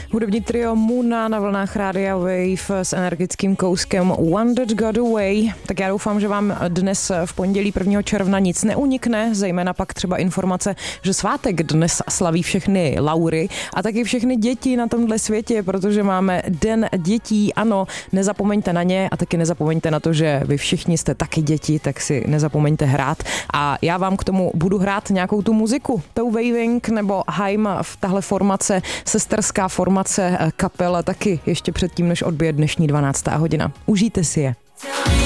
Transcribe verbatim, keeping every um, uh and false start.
Hudební trio Muna na vlnách Rádia Wave s energickým kouskem One That Got Away. Tak já doufám, že vám dnes v pondělí prvního června nic neunikne, zejména pak třeba informace, že svátek dnes slaví všechny Laury a taky všechny děti na tomhle světě, protože máme Den dětí. Ano, nezapomeňte na ně a taky nezapomeňte na to, že vy všichni jste taky děti, tak si nezapomeňte hrát. A já vám k tomu budu hrát nějakou tu muziku, tou Waving nebo Haim, v tahle formace, sesterská formace kapela taky ještě předtím, než odbije dnešní dvanáctá hodina. Užijte si je.